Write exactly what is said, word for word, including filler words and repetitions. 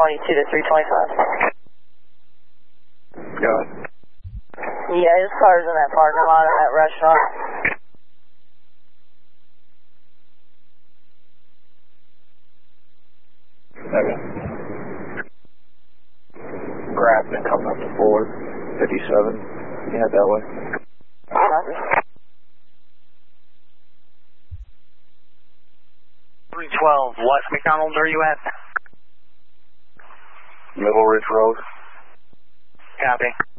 twenty-two to three twenty-five. Go ahead. Yeah, his car's in that parking lot at that restaurant. Okay. Grafton coming up to Ford, fifty-seven. You head that way. Copy. three twelve, West McDonald's, where are you at? Middle Ridge Road. Copy.